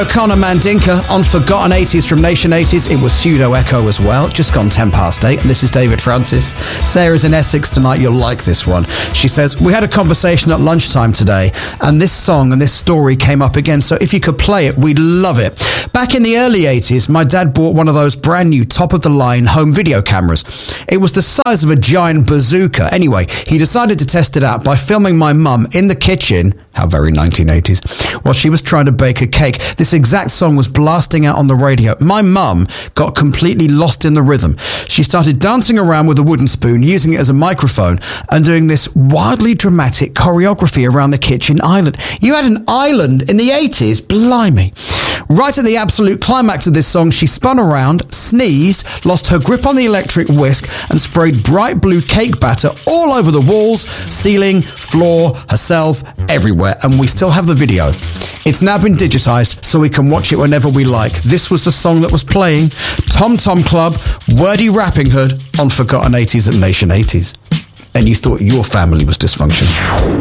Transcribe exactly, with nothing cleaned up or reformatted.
Connor Mandinka on Forgotten eighties from Nation eighties. It was Pseudo Echo as well. Just gone ten past eight. And this is David Francis. Sarah's in Essex tonight. You'll like this one. She says, we had a conversation at lunchtime today and this song and this story came up again. So if you could play it, we'd love it. Back in the early eighties, my dad bought one of those brand new top of the line home video cameras. It was the size of a giant bazooka. Anyway, he decided to test it out by filming my mum in the kitchen. How very nineteen eighties. While she was trying to bake a cake. This exact song was blasting out on the radio. My mum got completely lost in the rhythm. She started dancing around with a wooden spoon, using it as a microphone, and doing this wildly dramatic choreography around the kitchen island. You had an island in the eighties? Blimey. Right at the absolute climax of this song, she spun around, sneezed, lost her grip on the electric whisk, and sprayed bright blue cake batter all over the walls, ceiling, floor, herself, everywhere. And we still have the video. It's now been digitized, so we can watch it whenever we like. This was the song that was playing. Tom Tom Club, Wordy Rapping Hood on Forgotten eighties at Nation eighties. And you thought your family was dysfunctional.